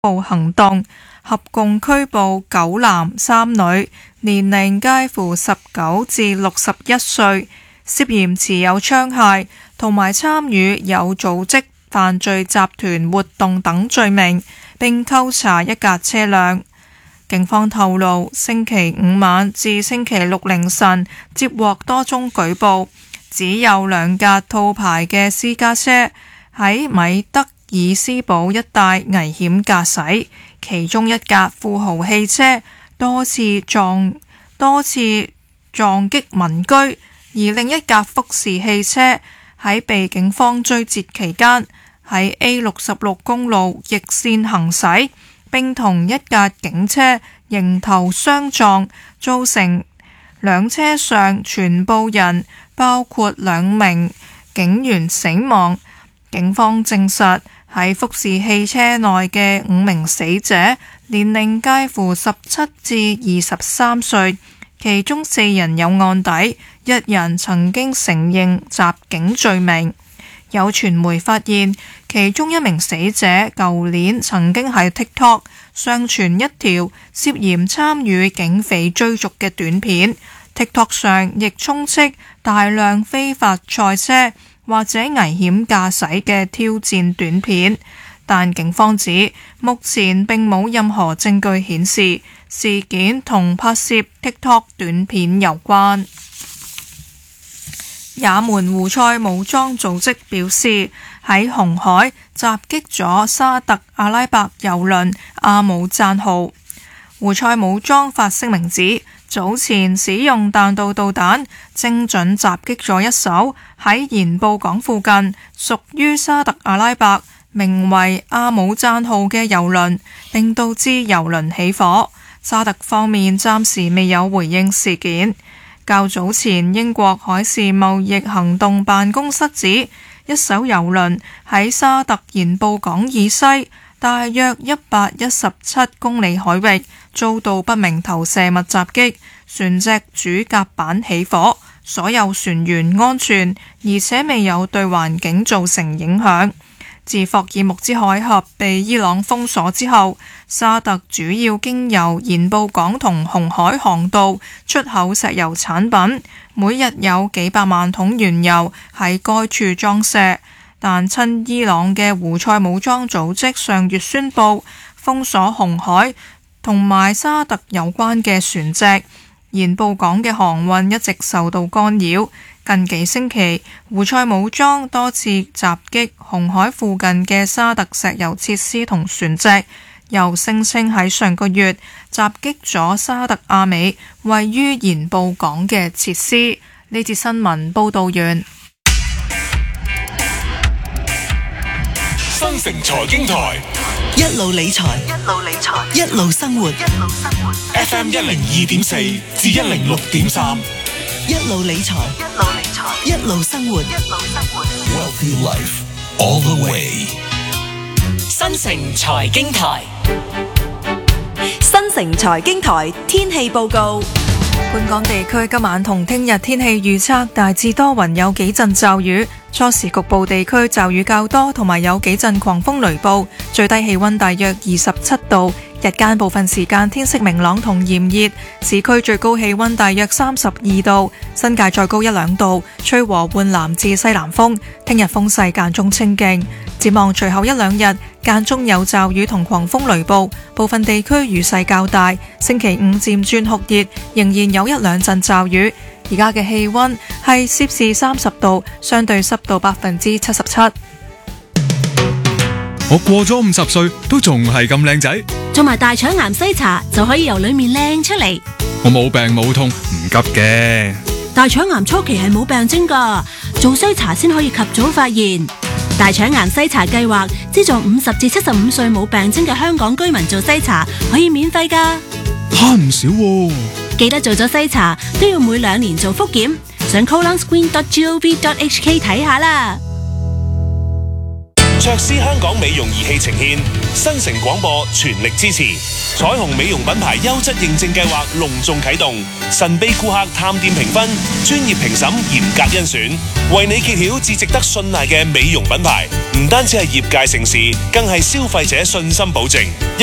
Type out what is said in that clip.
部行動，合共拘捕9男3女，年齡介乎19至61歲，涉嫌持有槍械同埋參與有組織犯罪集團活動等罪名，並扣查一架車輛。警方透露，星期五晚至星期六凌晨接獲多宗舉報，只有2架套牌嘅私家車喺米德爾斯堡一帶危險駕駛，其中一架富豪汽車多次撞擊民居，而另一架福士汽車喺被警方追截期間喺 A66 公路逆線行駛，並同一架警車迎頭相撞，造成兩車上全部人，包括2名警員死亡。警方證實喺福士汽車內嘅5名死者年齡介乎17至23歲，其中4人有案底，1人曾經承認襲警罪名。有傳媒發現，其中一名死者舊年曾經喺 TikTok 上傳一條涉嫌參與警匪追逐嘅短片， TikTok 上亦充斥大量非法賽車或者危險駕駛嘅挑戰短片，但警方指目前並冇任何證據顯示事件同拍攝 TikTok 短片有關。也門胡塞武裝組織表示，喺紅海襲擊咗沙特阿拉伯郵輪阿姆贊號。胡塞武裝發聲明指，早前使用彈道導彈精準襲擊咗一艘喺鹽布港附近屬於沙特阿拉伯名為阿姆贊號嘅郵輪，並導致郵輪起火。沙特方面暫時未有回應事件。較早前，英國海事貿易行動辦公室指，一艘郵輪喺沙特鹽布港以西大約117公里海域遭到不明投射物襲擊，船隻主甲板起火，所有船員安全，而且未有對環境造成影響。自霍爾木茲海峽被伊朗封鎖之後，沙特主要經由鹽布港同紅海航道出口石油產品，每日有幾百萬桶原油喺該處裝卸。但親伊朗嘅胡塞武裝組織上月宣布封鎖紅海同埋沙特有關嘅船隻，鹽布港嘅航運一直受到干擾。近幾星期，胡塞武裝多次襲擊紅海附近嘅沙特石油設施同船隻，又聲稱喺上個月襲擊咗沙特阿美位於鹽布港嘅設施。呢節新聞報道完。 新城財經台， 一路理財，一路生活。 FM 102.4至106.3， 一路理財，一路生活。 Wealthy Life all the way。 新城財經台， 新城財經台天氣報告。 本港地區今晚同聽日天氣預測大致多雲，有幾陣驟雨，初時局部地區驟雨較多，同埋有幾陣狂風雷暴，最低氣溫大約27度，日間部分時間天色明朗同炎熱，市區最高氣溫大約32度，新界再高1-2度，吹和緩南至西南風，聽日風勢間中清勁。展望隨後1-2日間中有驟雨同狂風雷暴，部分地區雨勢較大。星期五漸轉酷熱，仍然有1-2陣驟雨。而家嘅氣溫係攝氏30度，相對濕度77%。 我過咗50歲都仲係咁靚仔， 做埋大腸癌篩查就可以由裏面靚出嚟。 我冇病冇痛，唔急嘅。 大腸癌初期係冇病徵㗎，做篩查先可以及早發現。大腸癌篩查計劃資助50至75歲冇病徵嘅香港居民做篩查，可以免費㗎。 慳唔少喎。 記得做咗篩查都要每2年做複檢，上 colonscreen.gov.hk 睇下啦。 卓斯香港美容儀器呈獻，新城廣播全力支持。彩虹美容品牌優質認證計劃隆重啟動，神秘顧客探店評分，專業評審嚴格甄選，為你揭曉至值得信賴嘅美容品牌。唔單止係業界盛事，更係消費者信心保證。